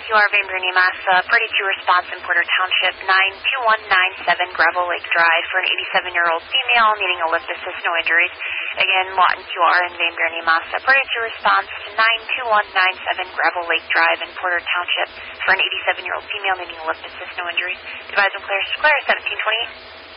QR Van Buren, Mass. 42 response in Porter Township, 92197 Gravel Lake Drive for an 87-year-old female needing a lift assist, no injuries. Again, Lawton QR in Van Buren, Mass. 42 response to 92197 Gravel Lake Drive in Porter Township for an 87-year-old female needing a lift assist, no injuries. Advise when clear, 1728.